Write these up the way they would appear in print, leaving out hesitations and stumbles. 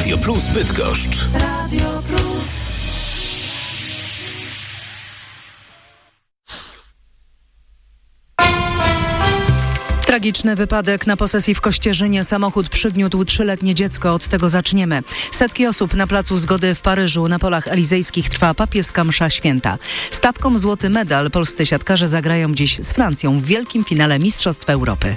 Radio Plus Bydgoszcz. Radio Plus. Tragiczny wypadek na posesji w Kościerzynie. Samochód przygniótł 3-letnie dziecko. Od tego zaczniemy. Setki osób na Placu Zgody w Paryżu. Na polach elizejskich trwa papieska msza święta. Stawką złoty medal polscy siatkarze zagrają dziś z Francją w wielkim finale Mistrzostw Europy.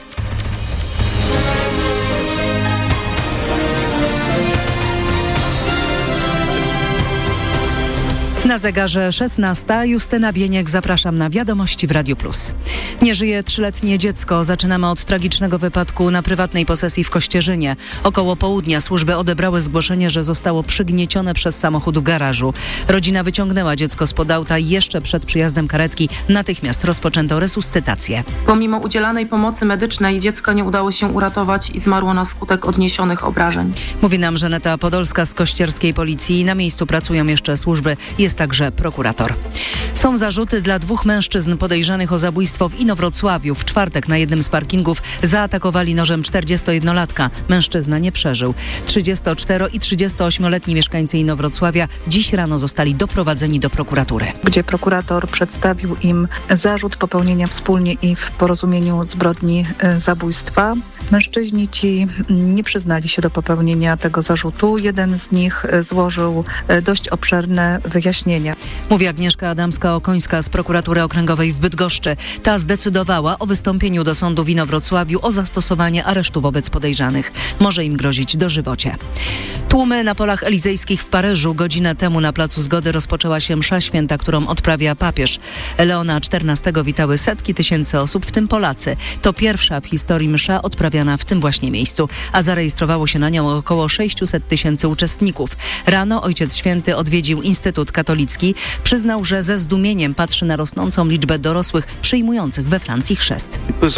Na zegarze 16. Justyna Bieniek, zapraszam na wiadomości w Radio Plus. Nie żyje 3-letnie dziecko. Zaczynamy od tragicznego wypadku na prywatnej posesji w Kościerzynie. Około południa służby odebrały zgłoszenie, że zostało przygniecione przez samochód w garażu. Rodzina wyciągnęła dziecko spod auta i jeszcze przed przyjazdem karetki natychmiast rozpoczęto resuscytację. Pomimo udzielanej pomocy medycznej dziecka nie udało się uratować i zmarło na skutek odniesionych obrażeń. Mówi nam Żaneta Podolska z kościerskiej policji. Na miejscu pracują jeszcze służby. Jest także prokurator. Są zarzuty dla 2 mężczyzn podejrzanych o zabójstwo w Inowrocławiu. W czwartek na jednym z parkingów zaatakowali nożem 41-latka. Mężczyzna nie przeżył. 34- i 38-letni mieszkańcy Inowrocławia dziś rano zostali doprowadzeni do prokuratury, gdzie prokurator przedstawił im zarzut popełnienia wspólnie i w porozumieniu zbrodni zabójstwa. Mężczyźni ci nie przyznali się do popełnienia tego zarzutu. Jeden z nich złożył dość obszerne wyjaśnienia. Mówi Agnieszka Adamska-Okońska z prokuratury okręgowej w Bydgoszczy. Ta zdecydowała o wystąpieniu do sądu w Inowrocławiu o zastosowanie aresztu wobec podejrzanych. Może im grozić dożywocie. Tłumy na polach elizejskich w Paryżu. Godzinę temu na Placu Zgody rozpoczęła się msza święta, którą odprawia papież. Leona XIV witały setki tysięcy osób, w tym Polacy. To pierwsza w historii msza odprawiana w tym właśnie miejscu, a zarejestrowało się na nią około 600 tysięcy uczestników. Rano Ojciec Święty odwiedził Instytut Katolicki. Przyznał, że ze zdumieniem patrzy na rosnącą liczbę dorosłych przyjmujących we Francji chrzest.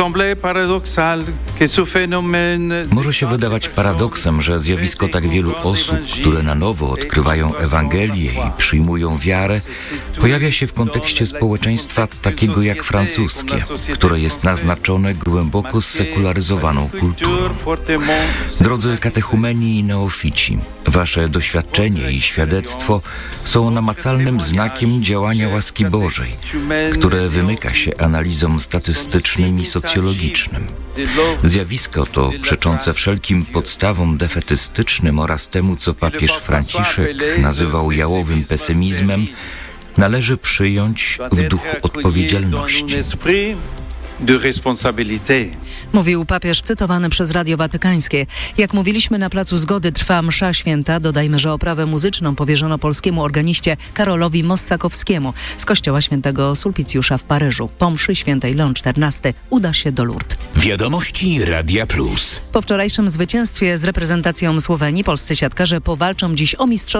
Może się wydawać paradoksem, że zjawisko tak wielu osób, które na nowo odkrywają Ewangelię i przyjmują wiarę, pojawia się w kontekście społeczeństwa takiego jak francuskie, które jest naznaczone głęboko sekularyzowaną kulturą. Drodzy katechumeni i neofici, wasze doświadczenie i świadectwo są namacalnym znakiem działania łaski Bożej, które wymyka się analizom statystycznym i socjologicznym. Zjawisko to, przeczące wszelkim podstawom defetystycznym oraz temu, co papież Franciszek nazywał jałowym pesymizmem, należy przyjąć w duchu odpowiedzialności. Mówił papież cytowany przez Radio Watykańskie. Jak mówiliśmy, na Placu Zgody trwa msza święta. Dodajmy, że oprawę muzyczną powierzono polskiemu organiście Karolowi Mossakowskiemu z kościoła świętego Sulpicjusza w Paryżu. Po mszy świętej Leon XIV uda się do Lourdes. Wiadomości Radia Plus. Po wczorajszym zwycięstwie z reprezentacją Słowenii polscy siatkarze powalczą dziś o mistrzostwo